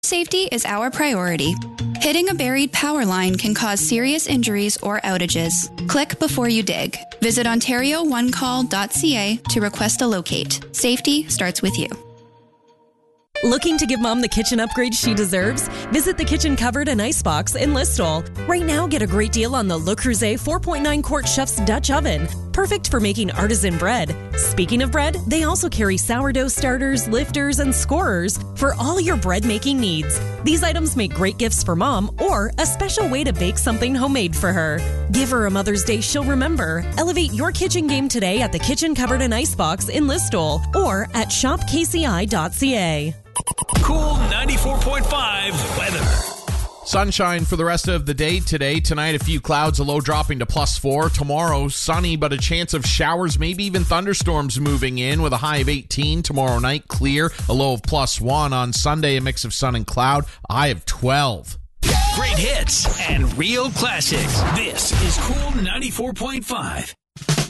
Safety is our priority. Hitting a buried power line can cause serious injuries or outages. Click before you dig. Visit OntarioOneCall.ca to request a locate. Safety starts with you. Looking to give Mom the kitchen upgrade she deserves? Visit the Kitchen Cupboard and Icebox in Listowel. Right now, get a great deal on the Le Creuset 4.9 quart Chef's Dutch Oven. Perfect for making artisan bread. Speaking of bread, they also carry sourdough starters, lifters, and scorers for all your bread making needs. These items make great gifts for Mom or a special way to bake something homemade for her. Give her a Mother's Day she'll remember. Elevate your kitchen game today at the Kitchen Cupboard and Icebox in Listowel or at shopkci.ca. Cool 94.5 weather. Sunshine for the rest of the day today. Tonight, a few clouds, a low dropping to +4. Tomorrow, sunny, but a chance of showers, maybe even thunderstorms moving in with a high of 18. Tomorrow night, clear, a low of +1. On Sunday, a mix of sun and cloud, a high of 12. Great hits and real classics. This is Cool 94.5.